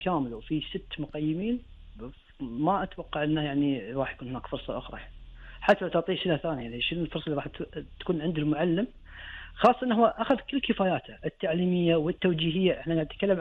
كامل وفي 6 مقيمين، ما أتوقع أنه يعني راح يكون هناك فرصة أخرى. حتى لو تعطيه شيء ثاني، يعني شنو الفرصة اللي راح تكون عند المعلم، خاصة أنه هو أخذ كل كفاياته التعليمية والتوجيهية. إحنا نتكلم